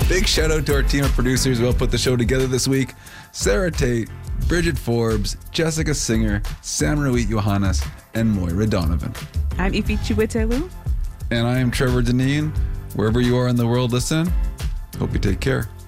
Big shout out to our team of producers who helped put the show together this week. Sarah Tate, Bridget Forbes, Jessica Singer, Sam Ruit Johannes, and Moira Donovan. I'm Ify Chiwetelu. And I am Trevor Deneen. Wherever you are in the world, listen. Hope you take care.